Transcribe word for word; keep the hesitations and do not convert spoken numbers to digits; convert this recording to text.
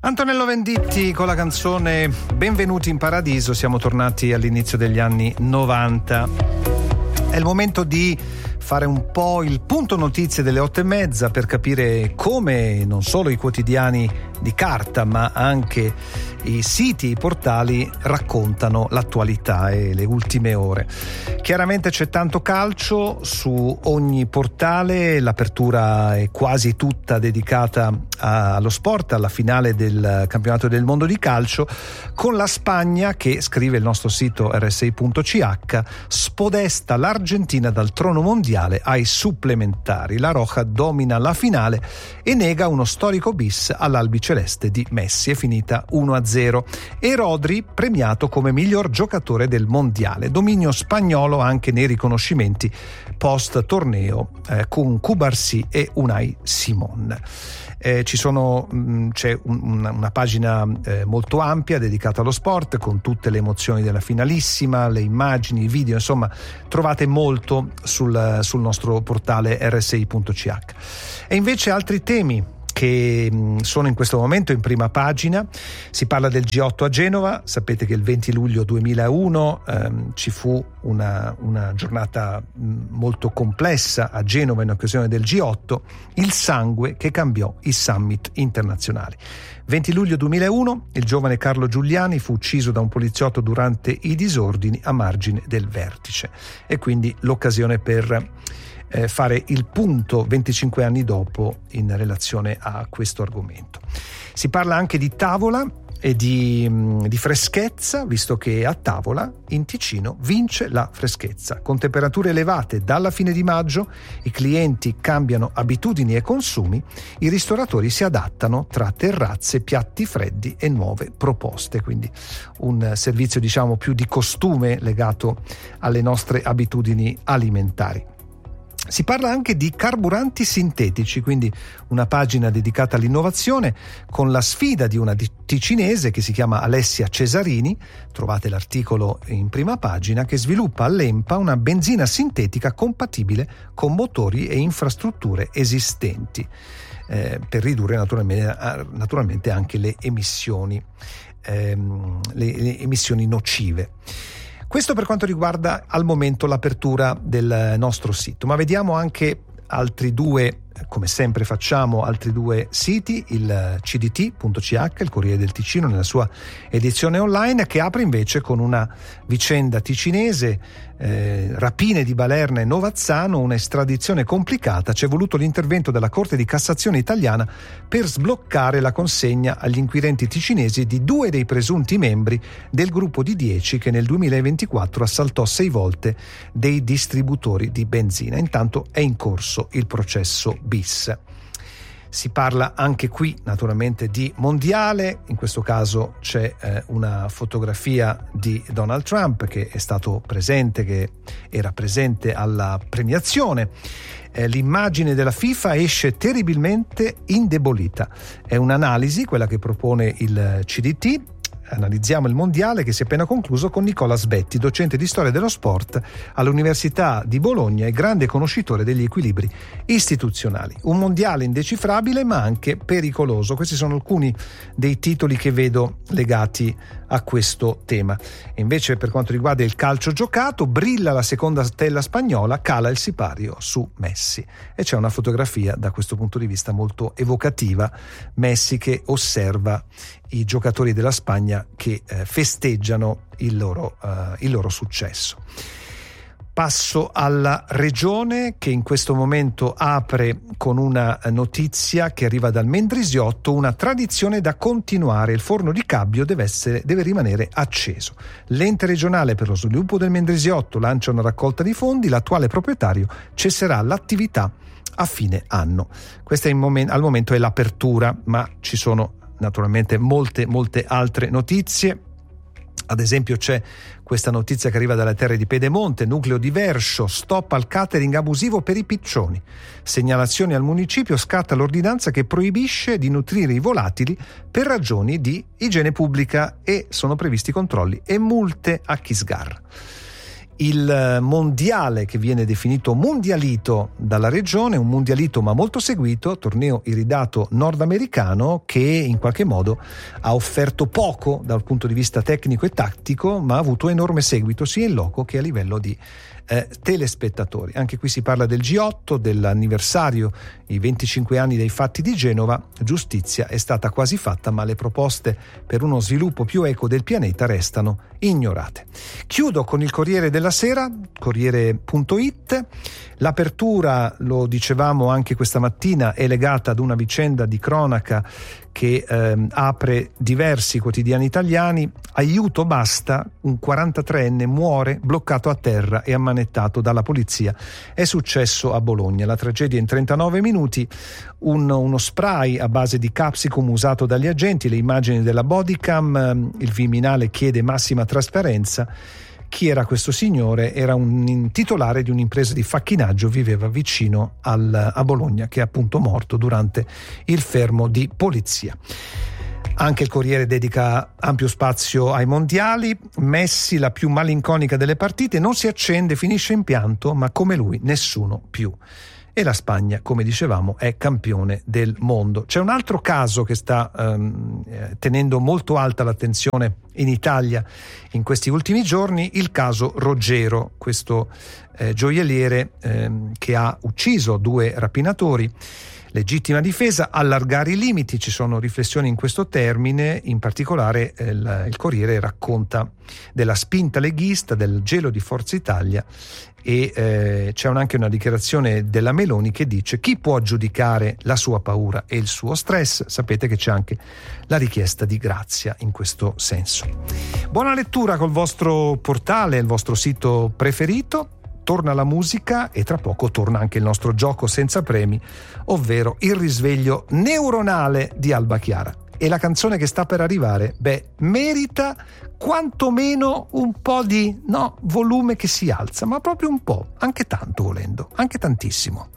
Antonello Venditti con la canzone Benvenuti in Paradiso. Siamo tornati all'inizio degli anni novanta. È il momento di fare un po' il punto notizie delle otto e mezza per capire come non solo i quotidiani di carta ma anche i siti, i portali raccontano l'attualità e le ultime ore. Chiaramente c'è tanto calcio su ogni portale, l'apertura è quasi tutta dedicata a, allo sport, alla finale del campionato del mondo di calcio, con la Spagna che, scrive il nostro sito erre esse i punto ci acca, spodesta l'Argentina dal trono mondiale ai supplementari. La Roja domina la finale e nega uno storico bis all'albiceleste di Messi. È finita uno a zero. E Rodri premiato come miglior giocatore del mondiale. Dominio spagnolo anche nei riconoscimenti post torneo eh, con Cubarsí e Unai Simon. Eh, ci sono, mh, c'è un, una, una pagina eh, molto ampia dedicata allo sport con tutte le emozioni della finalissima, le immagini, i video, insomma trovate molto sul, sul nostro portale erre esse i punto ci acca. E invece altri temi che sono in questo momento in prima pagina. Si parla del G otto a Genova. Sapete che il venti luglio duemilauno ehm, ci fu una, una giornata molto complessa a Genova in occasione del G otto, il sangue che cambiò i summit internazionali. venti luglio duemilauno, il giovane Carlo Giuliani fu ucciso da un poliziotto durante i disordini a margine del Vertice, e quindi l'occasione per Eh, fare il punto venticinque anni dopo in relazione a questo argomento. Si parla anche di tavola e di, mh, di freschezza, visto che a tavola in Ticino vince la freschezza. Con temperature elevate dalla fine di maggio, i clienti cambiano abitudini e consumi, i ristoratori si adattano tra terrazze, piatti freddi e nuove proposte, quindi un servizio diciamo più di costume legato alle nostre abitudini alimentari. Si parla anche di carburanti sintetici, quindi una pagina dedicata all'innovazione con la sfida di una ticinese che si chiama Alessia Cesarini, trovate l'articolo in prima pagina, che sviluppa all'ENPA una benzina sintetica compatibile con motori e infrastrutture esistenti eh, per ridurre naturalmente, naturalmente anche le emissioni, ehm, le, le emissioni nocive. Questo per quanto riguarda al momento l'apertura del nostro sito, ma vediamo anche altri due, come sempre facciamo, altri due siti, il C D T punto C H, il Corriere del Ticino nella sua edizione online, che apre invece con una vicenda ticinese, eh, rapine di Balerna e Novazzano, un'estradizione complicata, c'è voluto l'intervento della Corte di Cassazione italiana per sbloccare la consegna agli inquirenti ticinesi di due dei presunti membri del gruppo di dieci che nel duemilaventiquattro assaltò sei volte dei distributori di benzina. Intanto è in corso il processo bis. Si parla anche qui naturalmente di mondiale, in questo caso c'è eh, una fotografia di Donald Trump che è stato presente, che era presente alla premiazione. Eh, l'immagine della FIFA esce terribilmente indebolita. È un'analisi, quella che propone il C D T. Analizziamo il mondiale che si è appena concluso con Nicola Sbetti, docente di storia dello sport all'Università di Bologna e grande conoscitore degli equilibri istituzionali. Un mondiale indecifrabile ma anche pericoloso. Questi sono alcuni dei titoli che vedo legati a questo tema. E invece per quanto riguarda il calcio giocato, brilla la seconda stella spagnola, cala il sipario su Messi, e c'è una fotografia da questo punto di vista molto evocativa, Messi che osserva i giocatori della Spagna che eh, festeggiano il loro, uh, il loro successo. Passo alla regione, che in questo momento apre con una notizia che arriva dal Mendrisiotto, una tradizione da continuare, il forno di Cabbio deve, essere, deve rimanere acceso. L'ente regionale per lo sviluppo del Mendrisiotto lancia una raccolta di fondi, l'attuale proprietario cesserà l'attività a fine anno. Questa in momen- al momento è l'apertura, ma ci sono naturalmente molte molte altre notizie. Ad esempio c'è questa notizia che arriva dalle terre di Pedemonte, nucleo di Verscio, stop al catering abusivo per i piccioni. Segnalazioni al municipio, scatta l'ordinanza che proibisce di nutrire i volatili per ragioni di igiene pubblica e sono previsti controlli e multe a chi sgarra. il mondiale che viene definito mondialito dalla regione, un mondialito ma molto seguito, torneo iridato nordamericano che in qualche modo ha offerto poco dal punto di vista tecnico e tattico, ma ha avuto enorme seguito sia in loco che a livello di eh, telespettatori. Anche qui si parla del G otto, dell'anniversario, i venticinque anni dei fatti di Genova. Giustizia è stata quasi fatta, ma le proposte per uno sviluppo più equo del pianeta restano ignorate. Chiudo con il Corriere della Sera, Corriere punto it. L'apertura, lo dicevamo anche questa mattina, è legata ad una vicenda di cronaca che ehm, apre diversi quotidiani italiani. Aiuto basta, un quarantatreenne muore bloccato a terra e ammanettato dalla polizia. È successo a Bologna. La tragedia in trentanove minuti, un, uno spray a base di capsicum usato dagli agenti, le immagini della bodycam, ehm, il Viminale chiede massima trasparenza. Chi era questo signore? Era un titolare di un'impresa di facchinaggio, viveva vicino al, a Bologna, che è appunto morto durante il fermo di polizia. Anche il Corriere dedica ampio spazio ai mondiali. Messi, la più malinconica delle partite, non si accende, finisce in pianto, ma come lui nessuno più. E la Spagna, come dicevamo, è campione del mondo. C'è un altro caso che sta ehm, tenendo molto alta l'attenzione in Italia in questi ultimi giorni, il caso Roggero, questo eh, gioielliere ehm, che ha ucciso due rapinatori. Legittima difesa, allargare i limiti, ci sono riflessioni in questo termine, in particolare eh, il, il Corriere racconta della spinta leghista, del gelo di Forza Italia e eh, c'è un, anche una dichiarazione della Meloni che dice: chi può giudicare la sua paura e il suo stress? Sapete che c'è anche la richiesta di grazia in questo senso. Buona lettura col vostro portale, il vostro sito preferito. Torna la musica e tra poco torna anche il nostro gioco senza premi, ovvero il risveglio neuronale di Alba Chiara. E la canzone che sta per arrivare, beh, merita quantomeno un po' di, no, volume che si alza, ma proprio un po', anche tanto volendo, anche tantissimo.